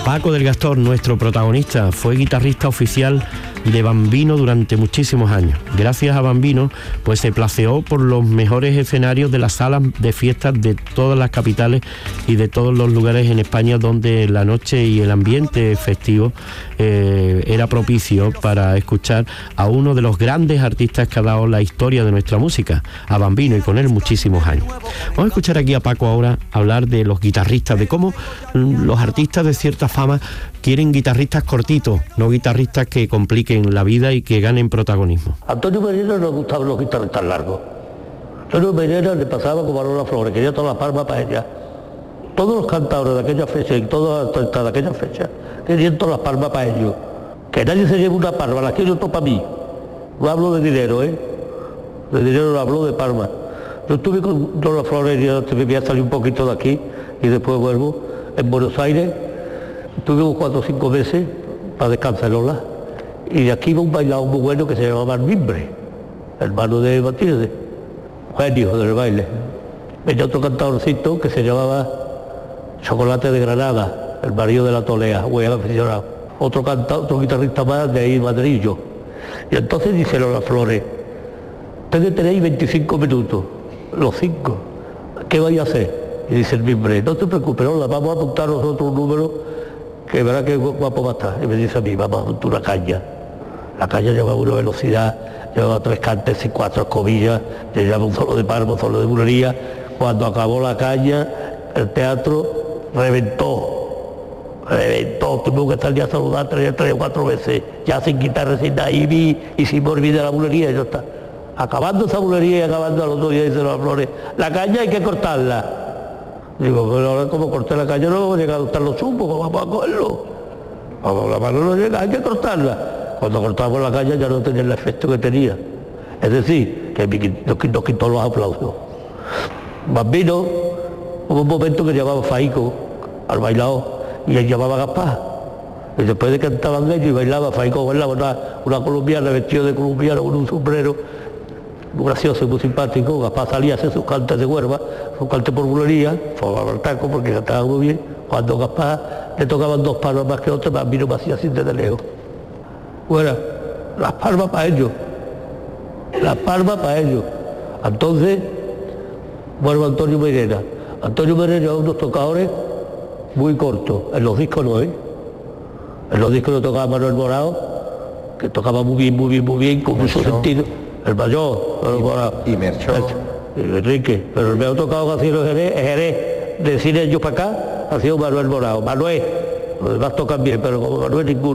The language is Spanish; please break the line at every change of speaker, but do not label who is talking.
Paco del Gastor, nuestro protagonista, fue guitarrista oficial de Bambino durante muchísimos años. Gracias a Bambino, pues se placeó por los mejores escenarios de las salas de fiestas de todas las capitales y de todos los lugares en España donde la noche y el ambiente festivo era propicio para escuchar a uno de los grandes artistas que ha dado la historia de nuestra música, a Bambino, y con él muchísimos años. Vamos a escuchar aquí a Paco ahora hablar de los guitarristas, de cómo los artistas de cierta fama quieren guitarristas cortitos, no guitarristas que compliquen la vida y que ganen protagonismo.
A Antonio Pereira no le gustaban los guitarristas largos. A Antonio Pereira le pasaba como a Lola Flores, quería toda la palma para ella. Todos los cantadores de aquella fecha y todos los artistas de aquella fecha querían todas las palmas para ellos. Que nadie se lleve una palma, la quiero todo para mí. No hablo de dinero, De dinero no hablo, de palma. Yo estuve con Lola Flores, yo me salí un poquito de aquí y después vuelvo, en Buenos Aires. Estuvimos 4 o 5 meses para descansar en Lola. Y de aquí iba un bailador muy bueno que se llamaba Mimbre, hermano de Matilde, genio del baile. Venía otro cantadorcito que se llamaba Chocolate de Granada, el marido de la Tolea, muy aficionado. Otro guitarrista más de ahí, Madrid, yo. Y entonces dice Lola Flores, ustedes tenéis 25 minutos, los 5, ¿qué vais a hacer? Y dice el Mimbre, no te preocupes, Lola, vamos a apuntar nosotros un número que verá que guapo va a estar. Y me dice a mí, vamos a apuntar una caña. La caña llevaba una velocidad, llevaba 3 cantes y 4 escobillas, llevaba un solo de palma, un solo de bulería. Cuando acabó la caña, el teatro reventó, tuvimos que estar ya a saludar 3 o 4 veces, ya sin guitarra, sin nada, y sin morir de la bulería, y ya está. Acabando esa bulería y acabando al otro día, dice Lola Flores, la caña hay que cortarla. Digo, pero ahora como corté la caña no vamos a llegar a cortar los chumpos, ¿cómo vamos a cogerlo? La mano no llega, hay que cortarla. Cuando cortábamos la caña ya no tenía el efecto que tenía. Es decir, que nos quitó los aplausos. Bambino, hubo un momento que llamaba Faico al bailado y él llamaba a Gaspar. Y después de que cantaban ellos y bailaba, Faico bailaba una colombiana vestida de colombiano con un sombrero, muy gracioso y muy simpático. Gaspar salía a hacer sus cantes de huerva, sus cantes por bulería, fue al taco porque cantaba muy bien. Cuando Gaspar le tocaban 2 palmas más que otras, Bambino me hacía así desde lejos. Bueno, las palmas para ellos, las palmas para ellos. Entonces, vuelvo a Antonio Pereira. Antonio Pereira lleva unos tocadores muy cortos, en los discos no, En los discos lo tocaba Manuel Morao, que tocaba muy bien, con mucho sentido. El mayor, Manuel Morao.
Y Merchó.
Y Enrique, pero el mejor tocado que ha sido Jerez, de 100 años para acá, ha sido Manuel Morao. Manuel, los demás tocan bien, pero como Manuel ninguno.